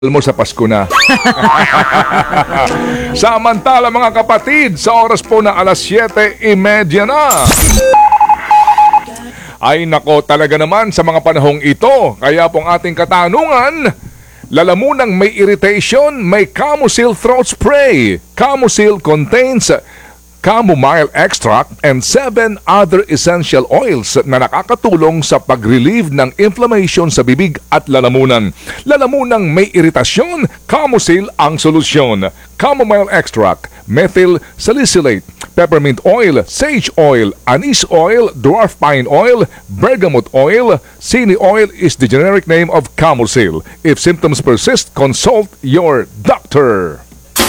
mo sa Pasko na. Samantala mga kapatid, sa oras po na alas 7:30 na. Ay nako, talaga naman sa mga panahong ito. Kaya pong ating katanungan, lalamunang may irritation, may Camosil throat spray. Camosil contains chamomile extract and 7 other essential oils na nakakatulong sa pag-relieve ng inflammation sa bibig at lalamunan. Lalamunang may iritasyon, Camosil ang solusyon. Chamomile extract, methyl salicylate, peppermint oil, sage oil, anise oil, dwarf pine oil, bergamot oil. Sini oil is the generic name of Camosil. If symptoms persist, consult your doctor.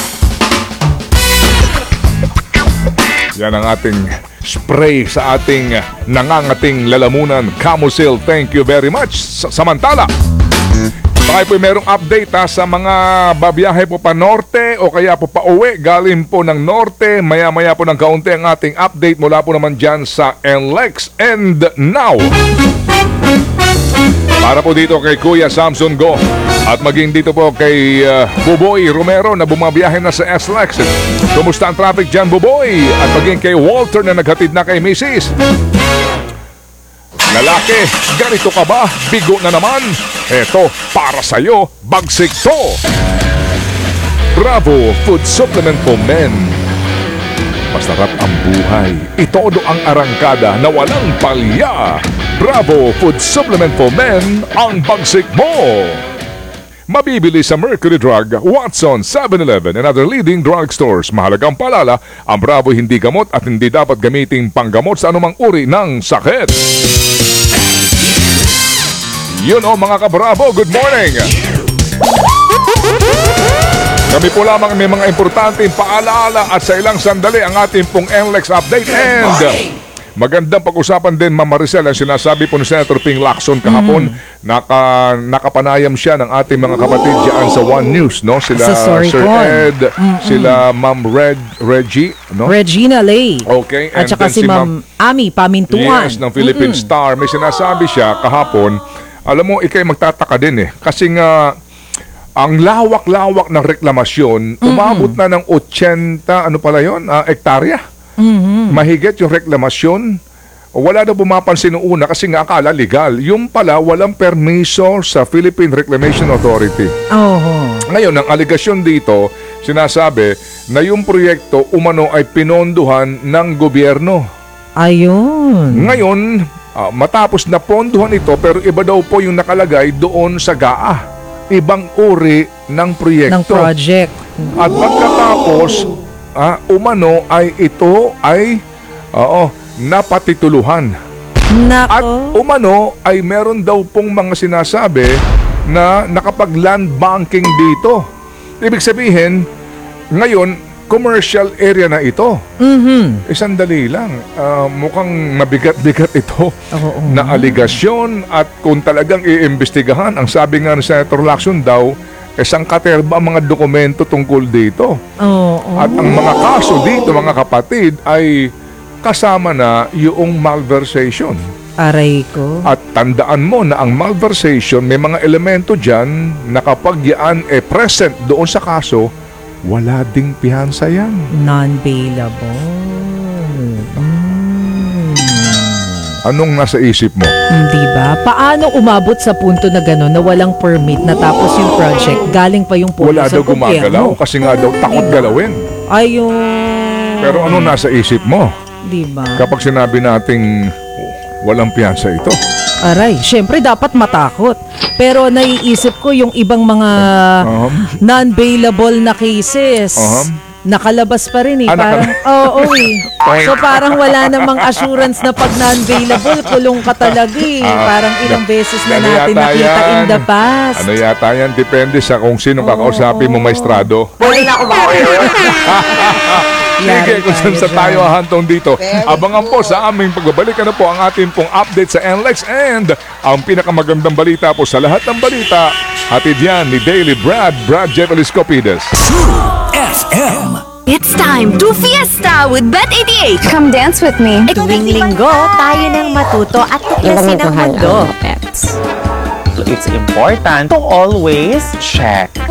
Yan ang ating spray sa ating nangangating lalamunan, Camosil. Thank you very much. Samantala, tayo po merong update sa mga babiyahe po pa norte o kaya po pa uwi galing po ng norte. Maya-maya po ng kaunti ang ating update mula po naman dyan sa NLEX. And now, para po dito kay Kuya Samson Go at maging dito po kay Buboy Romero na bumabiyahe na sa SLEX. Kumusta ang traffic dyan, Buboy? At maging kay Walter na naghatid na kay Mrs. Lalaki, ganito ka ba? Bigo na naman. Eto, para sa'yo, bagsik to. Bravo Food Supplement for Men. Masarap ang buhay. Itodo ang arangkada na walang palya. Bravo Food Supplement for Men, ang bagsik mo. Mabibili sa Mercury Drug, Watson, 7-Eleven and other leading drugstores. Mahalagang paalala, ang Bravo hindi gamot at hindi dapat gamiting panggamot sa anumang uri ng sakit. Yun o mga ka-Bravo, good morning! Kami po lamang may mga importanteng paalaala at sa ilang sandali ang ating pong NLEX update. And magandang pag-usapan din, Ma'am Maricel, ang sinasabi po ni Senator Ping Lacson kahapon. Nakapanayam siya ng ating mga kapatid dyan sa One News, no? Sila Sir Ed, sila Ma'am Reggie, no? Regina Lay. Okay. At saka si Ma'am Ami Pamintuan. Yes, ng Philippine Star. May sinasabi siya kahapon, alam mo, ikay magtataka din kasi nga, ang lawak-lawak ng reklamasyon, umabot na ng 80, ano pala yun, hektarya. Mahigit yung reklamasyon. Wala na bumapansin noong una kasi nga akala legal. Yung pala, walang permiso sa Philippine Reclamation Authority. Ngayon, ang aligasyon dito, sinasabi na yung proyekto umano ay pinondohan ng gobyerno. Ayun. Ngayon, matapos na pondohan ito, pero iba daw po yung nakalagay doon sa GAA. Ibang uri ng proyekto. Ng project. At pagkatapos, umano ay ito ay napatituluhan. Nako. At umano ay meron daw pong mga sinasabi na nakapag-land banking dito. Ibig sabihin, ngayon, commercial area na ito. Sandali lang. Mukhang mabigat-bigat ito na aligasyon at kung talagang iimbestigahan, ang sabi nga ni Senator Lacson daw, sangkaterba ang mga dokumento tungkol dito. At ang mga kaso dito, mga kapatid, ay kasama na yung malversation. Aray ko. At tandaan mo na ang malversation, may mga elemento dyan na kapag yan present doon sa kaso, wala ding piyansa yan. Non-bailable. Anong nasa isip mo? Diba? Paano umabot sa punto na gano'n na walang permit na tapos yung project, galing pa yung pulis Wala sa daw gumagalaw gobyerno? kasi nga daw takot galawin. Ayun. Pero ano nasa isip mo? Diba? Kapag sinabi nating walang piyansa ito. Aray, syempre dapat matakot. Pero naiisip ko yung ibang mga non-bailable na cases. Nakalabas pa rin parang, So parang wala namang assurance na pag non-bailable, kulong ka talaga Parang ilang beses na natin nakita in the past. Ano yata yan? Depende sa kung sino kakausapin mo maestrado. Pwede na ako makakaya. Sige, kung saan sa tayo hahantong dito. Abangan po sa aming pagbabalik na po ang ating pong update sa NLEX and ang pinakamagandang balita po sa lahat ng balita. Hatid yan ni Daily Brad Jevelis Copides. FM. It's time to fiesta with Bet88. Come dance with me. Tuwing linggo, tayo nang matuto at tuklasin ang mundo. So it's important to always check